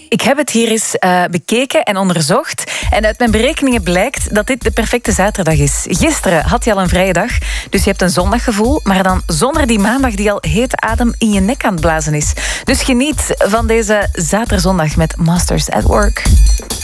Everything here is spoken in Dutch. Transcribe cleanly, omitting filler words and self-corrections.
Ik heb het hier eens bekeken en onderzocht. En uit mijn berekeningen blijkt dat dit de perfecte zaterdag is. Gisteren had je al een vrije dag, dus je hebt een zondaggevoel. Maar dan zonder die maandag die al hete adem in je nek aan het blazen is. Dus geniet van deze zaterzondag met Masters at Work.